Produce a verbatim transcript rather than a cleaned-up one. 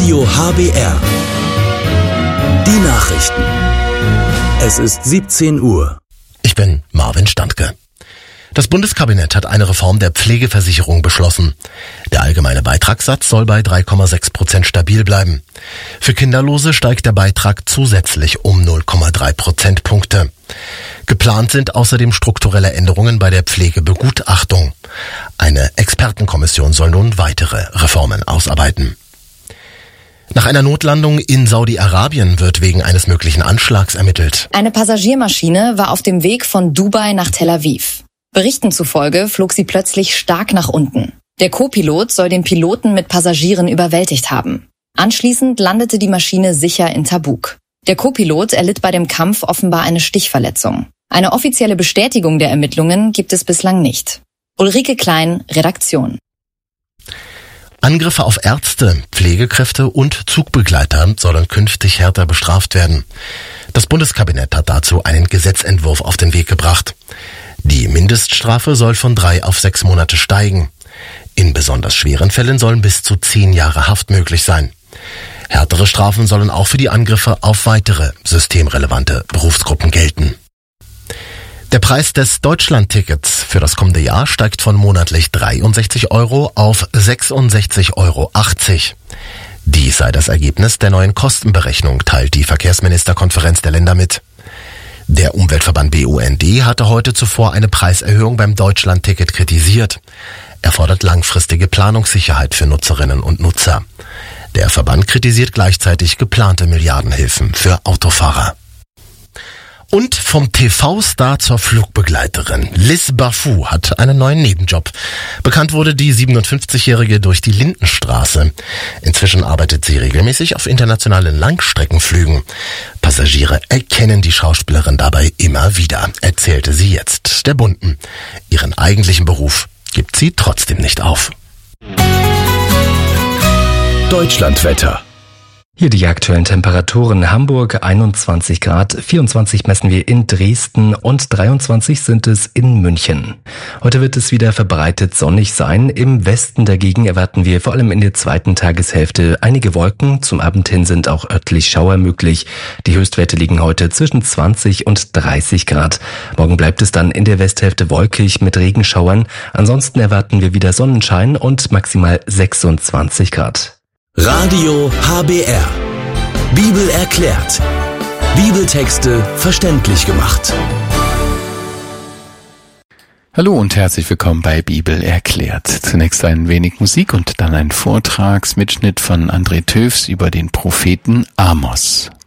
Radio H B R. Die Nachrichten. Es ist siebzehn Uhr. Ich bin Marvin Standke. Das Bundeskabinett hat eine Reform der Pflegeversicherung beschlossen. Der allgemeine Beitragssatz soll bei drei Komma sechs Prozent stabil bleiben. Für Kinderlose steigt der Beitrag zusätzlich um null Komma drei Prozentpunkte. Geplant sind außerdem strukturelle Änderungen bei der Pflegebegutachtung. Eine Expertenkommission soll nun weitere Reformen ausarbeiten. Nach einer Notlandung in Saudi-Arabien wird wegen eines möglichen Anschlags ermittelt. Eine Passagiermaschine war auf dem Weg von Dubai nach Tel Aviv. Berichten zufolge flog sie plötzlich stark nach unten. Der Co-Pilot soll den Piloten mit Passagieren überwältigt haben. Anschließend landete die Maschine sicher in Tabuk. Der Co-Pilot erlitt bei dem Kampf offenbar eine Stichverletzung. Eine offizielle Bestätigung der Ermittlungen gibt es bislang nicht. Ulrike Klein, Redaktion. Angriffe auf Ärzte, Pflegekräfte und Zugbegleiter sollen künftig härter bestraft werden. Das Bundeskabinett hat dazu einen Gesetzentwurf auf den Weg gebracht. Die Mindeststrafe soll von drei auf sechs Monate steigen. In besonders schweren Fällen sollen bis zu zehn Jahre Haft möglich sein. Härtere Strafen sollen auch für die Angriffe auf weitere systemrelevante Berufsgruppen gelten. Der Preis des Deutschland-Tickets für das kommende Jahr steigt von monatlich dreiundsechzig Euro auf sechsundsechzig Euro achtzig. Dies sei das Ergebnis der neuen Kostenberechnung, teilt die Verkehrsministerkonferenz der Länder mit. Der Umweltverband B U N D hatte heute zuvor eine Preiserhöhung beim Deutschland-Ticket kritisiert. Er fordert langfristige Planungssicherheit für Nutzerinnen und Nutzer. Der Verband kritisiert gleichzeitig geplante Milliardenhilfen für Autofahrer. Und vom T V-Star zur Flugbegleiterin. Liz Barfou hat einen neuen Nebenjob. Bekannt wurde die siebenundfünfzigjährige durch die Lindenstraße. Inzwischen arbeitet sie regelmäßig auf internationalen Langstreckenflügen. Passagiere erkennen die Schauspielerin dabei immer wieder, erzählte sie jetzt der Bunten. Ihren eigentlichen Beruf gibt sie trotzdem nicht auf. Deutschlandwetter. Hier die aktuellen Temperaturen. Hamburg einundzwanzig Grad, vierundzwanzig messen wir in Dresden und dreiundzwanzig sind es in München. Heute wird es wieder verbreitet sonnig sein. Im Westen dagegen erwarten wir vor allem in der zweiten Tageshälfte einige Wolken. Zum Abend hin sind auch örtlich Schauer möglich. Die Höchstwerte liegen heute zwischen zwanzig und dreißig Grad. Morgen bleibt es dann in der Westhälfte wolkig mit Regenschauern. Ansonsten erwarten wir wieder Sonnenschein und maximal sechsundzwanzig Grad. Radio H B R. Bibel erklärt. Bibeltexte verständlich gemacht. Hallo und herzlich willkommen bei Bibel erklärt. Zunächst ein wenig Musik und dann ein Vortragsmitschnitt von André Töfs über den Propheten Amos.